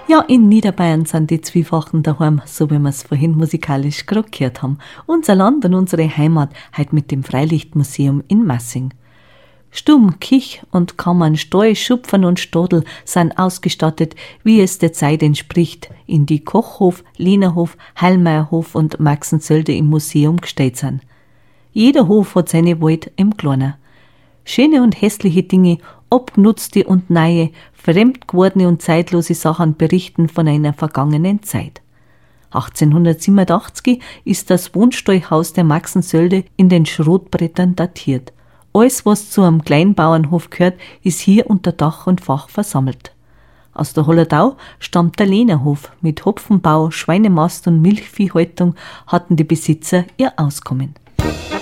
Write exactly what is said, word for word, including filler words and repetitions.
Ja, in Niederbayern sind die Zwiefachen daheim, so wie wir es vorhin musikalisch gerade gehört haben. Unser Land und unsere Heimat heute mit dem Freilichtmuseum in Massing. Stumm, Kich und Kammern, Steu, Schupfern und Stodel sind ausgestattet, wie es der Zeit entspricht, in die Kochhof, Lehnerhof, Heilmeierhof und Maxensölde im Museum gestellt sind. Jeder Hof hat seine Welt im Kleinen. Schöne und hässliche Dinge, abgenutzte und neue, fremd gewordene und zeitlose Sachen berichten von einer vergangenen Zeit. achtzehnhundertsiebenundachtzig ist das Wohnstallhaus der Maxensölde in den Schrotbrettern datiert. Alles, was zu einem Kleinbauernhof gehört, ist hier unter Dach und Fach versammelt. Aus der Holledau stammt der Lehnerhof. Mit Hopfenbau, Schweinemast und Milchviehhaltung hatten die Besitzer ihr Auskommen.